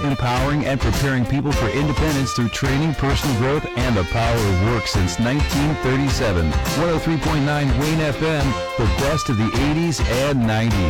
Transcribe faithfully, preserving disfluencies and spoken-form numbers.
empowering and preparing people for independence through training, personal growth, and the power of work since nineteen thirty-seven. one oh three point nine Wayne F M, the best of the eighties and nineties.